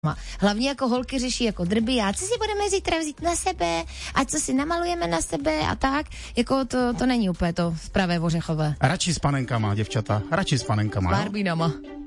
Hlavně jako holky řeší jako drby, a co si budeme zítra vzít na sebe, a co si namalujeme na sebe a tak, jako to není úplně to pravé ořechové. Radši s panenkama, děvčata, radši s panenkama. S Barbínama.